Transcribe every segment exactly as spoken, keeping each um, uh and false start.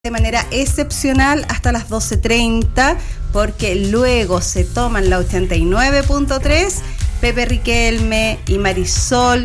de manera excepcional hasta las doce treinta, porque luego se toman la ochenta y nueve punto tres, Pepe Riquelme y Marisol,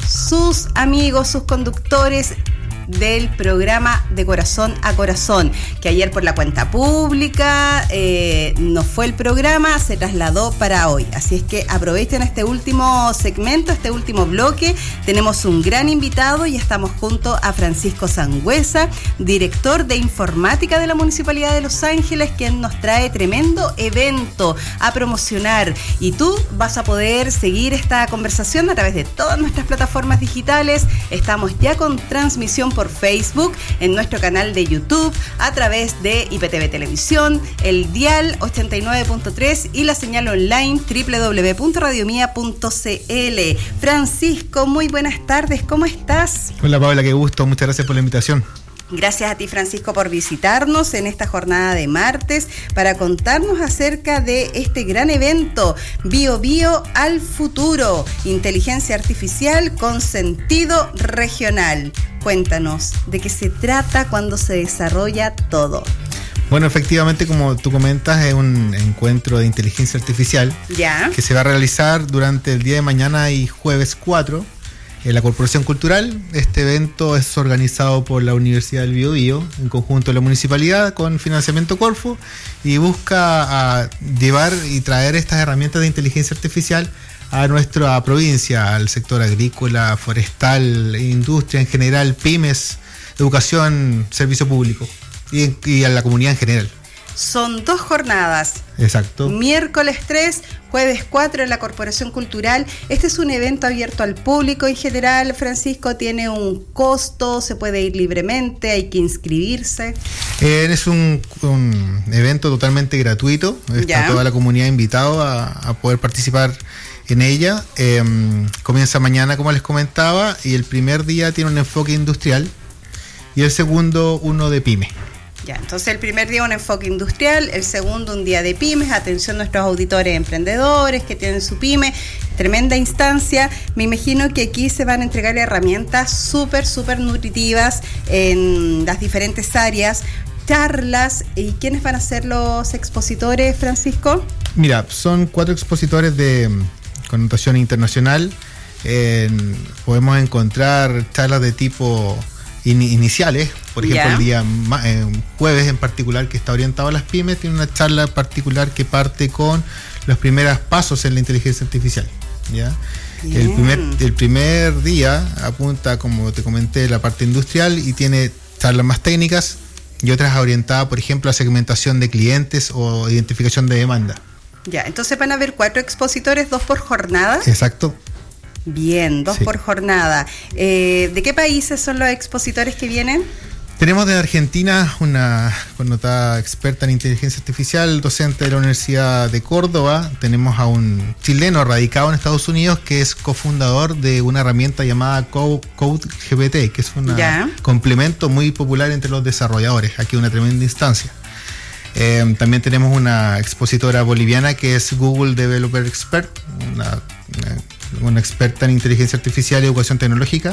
sus amigos, sus conductores del programa De Corazón a Corazón, que ayer por la cuenta pública eh, no fue el programa, se trasladó para hoy. Así es que aprovechen este último segmento, este último bloque. Tenemos un gran invitado y estamos junto a Francisco Sangüesa, director de informática de la Municipalidad de Los Ángeles, quien nos trae tremendo evento a promocionar. Y tú vas a poder seguir esta conversación a través de todas nuestras plataformas digitales. Estamos ya con transmisión por por Facebook, en nuestro canal de YouTube, a través de I P T V Televisión, el dial ochenta y nueve punto tres y la señal online doble u doble u doble u punto radio mía punto c l. Francisco, muy buenas tardes, ¿cómo estás? Hola Paola, qué gusto, muchas gracias por la invitación. Gracias a ti, Francisco, por visitarnos en esta jornada de martes para contarnos acerca de este gran evento, Bio Bio al Futuro, inteligencia artificial con sentido regional. Cuéntanos, ¿de qué se trata cuando se desarrolla todo? Bueno, efectivamente, como tú comentas, es un encuentro de inteligencia artificial ¿Ya? que se va a realizar durante el día de mañana y jueves cuatro. En la Corporación Cultural. Este evento es organizado por la Universidad del Biobío en conjunto de la Municipalidad con financiamiento Corfo y busca a llevar y traer estas herramientas de inteligencia artificial a nuestra provincia, al sector agrícola, forestal, industria en general, pymes, educación, servicio público y, y a la comunidad en general. Son dos jornadas. Exacto. Miércoles tres, jueves cuatro en la Corporación Cultural. Este es un evento abierto al público en general, Francisco. ¿Tiene un costo? ¿Se puede ir libremente? ¿Hay que inscribirse? Eh, es un, un evento totalmente gratuito. Está ¿Ya? Toda la comunidad invitada a, a poder participar en ella. Eh, comienza mañana, como les comentaba, y el primer día tiene un enfoque industrial y el segundo uno de pyme. Ya, entonces el primer día un enfoque industrial, el segundo un día de pymes. Atención a nuestros auditores emprendedores que tienen su pyme, tremenda instancia. Me imagino que aquí se van a entregar herramientas súper, súper nutritivas en las diferentes áreas, charlas. ¿Y quiénes van a ser los expositores, Francisco? Mira, son cuatro expositores de connotación internacional. Eh, podemos encontrar charlas de tipo In, iniciales, por ejemplo, ¿Ya? el día eh, jueves en particular, que está orientado a las pymes, tiene una charla particular que parte con los primeros pasos en la inteligencia artificial. ¿Ya? El primer, el primer día apunta, como te comenté, la parte industrial y tiene charlas más técnicas y otras orientadas, por ejemplo, a segmentación de clientes o identificación de demanda. Ya, entonces van a haber cuatro expositores, dos por jornada. Exacto. Bien, dos sí. por jornada. Eh, ¿De qué países son los expositores que vienen? Tenemos de Argentina una connotada experta en inteligencia artificial, docente de la Universidad de Córdoba. Tenemos a un chileno radicado en Estados Unidos que es cofundador de una herramienta llamada Code G P T, que es un complemento muy popular entre los desarrolladores. Aquí una tremenda instancia. Eh, también tenemos una expositora boliviana que es Google Developer Expert, una, una una experta en inteligencia artificial y educación tecnológica,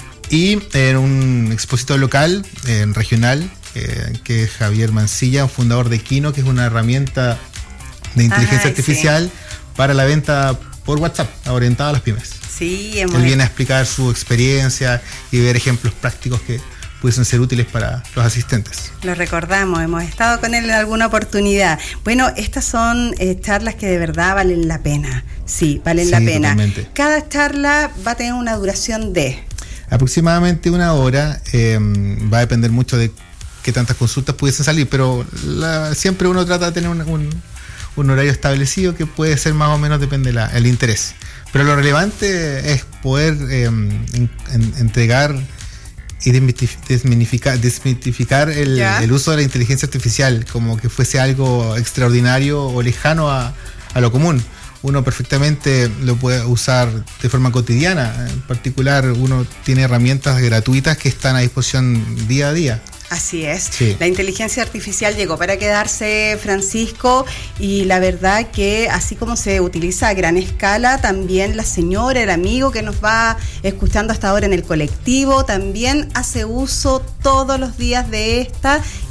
y en un expositor local, eh, regional, eh, que es Javier Mancilla, fundador de Kino, que es una herramienta de inteligencia Ay, artificial sí. para la venta por WhatsApp, orientada a las pymes. Sí, hemos... Él viene a explicar su experiencia y ver ejemplos prácticos que pueden ser útiles para los asistentes. Lo recordamos, hemos estado con él en alguna oportunidad. Bueno, estas son eh, charlas que de verdad valen la pena. Sí, valen sí, la pena. Totalmente. Cada charla va a tener una duración de... aproximadamente una hora. Eh, va a depender mucho de qué tantas consultas pudiesen salir, pero la, siempre uno trata de tener un, un, un horario establecido que puede ser más o menos, depende del el interés. Pero lo relevante es poder eh, en, en, entregar y desmitificar, desmitificar el, el uso de la inteligencia artificial como que fuese algo extraordinario o lejano a, a lo común. Uno perfectamente lo puede usar de forma cotidiana. En particular, uno tiene herramientas gratuitas que están a disposición día a día. Así es. Sí. La inteligencia artificial llegó para quedarse, Francisco, y la verdad que así como se utiliza a gran escala, también la señora, el amigo que nos va escuchando hasta ahora en el colectivo, también hace uso todos los días de esta